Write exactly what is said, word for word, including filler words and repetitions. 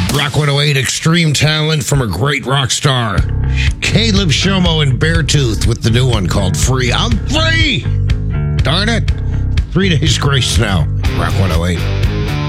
Rock one oh eight, extreme talent from a great rock star. Caleb Shomo and Beartooth with the new one called Free. I'm free! Darn it. Three days grace now. Rock one oh eight.